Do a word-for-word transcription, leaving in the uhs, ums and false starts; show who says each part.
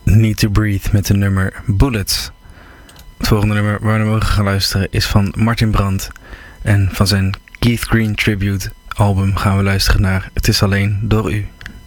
Speaker 1: Need to Breathe met de nummer Bullets. Het volgende nummer waar we mogen gaan luisteren is van Martin Brandt. En van zijn Keith Green Tribute album gaan we luisteren naar Het is alleen door u.